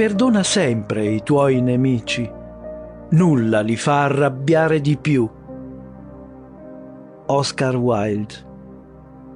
perdona sempre i tuoi nemici. Nulla li fa arrabbiare di più. Oscar Wilde.